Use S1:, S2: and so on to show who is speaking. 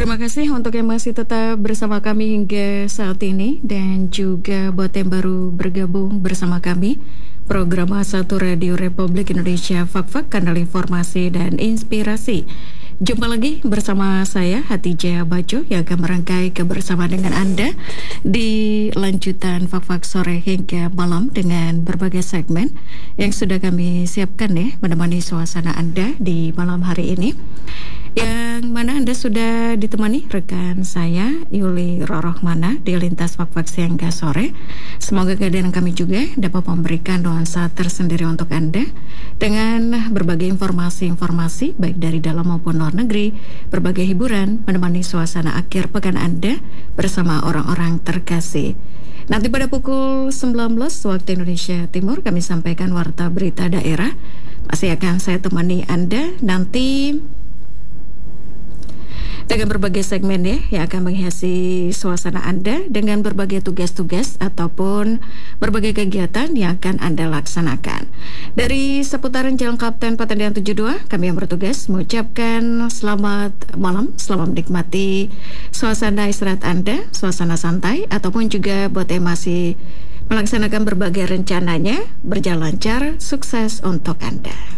S1: Terima kasih untuk yang masih tetap bersama kami hingga saat ini dan juga buat yang baru bergabung bersama kami. Program A1 Radio Republik Indonesia Fak-Fak, kanal informasi dan inspirasi. Jumpa lagi bersama saya Hatijah Bajo yang akan merangkai kebersamaan dengan Anda di lanjutan Fak-Fak sore hingga malam dengan berbagai segmen yang sudah kami siapkan ya menemani suasana Anda di malam hari ini. Yang mana Anda sudah ditemani rekan saya Yuli Rorohmana di lintas Fak-Fak siang hingga sore. Semoga kehadiran kami juga dapat memberikan nuansa tersendiri untuk Anda dengan berbagai informasi-informasi baik dari dalam maupun luar negeri, berbagai hiburan menemani suasana akhir pekan Anda bersama orang-orang terkasih. Nanti pada pukul 19 waktu Indonesia Timur kami sampaikan warta berita daerah. Masih akan saya temani Anda nanti dengan berbagai segmen ya yang akan menghiasi suasana Anda dengan berbagai tugas-tugas ataupun berbagai kegiatan yang akan Anda laksanakan. Dari seputaran Jalan Kapten Patendian 72, kami yang bertugas mengucapkan selamat malam, selamat menikmati suasana istirahat Anda, suasana santai, ataupun juga buat yang masih melaksanakan berbagai rencananya, berjalan lancar, sukses untuk Anda.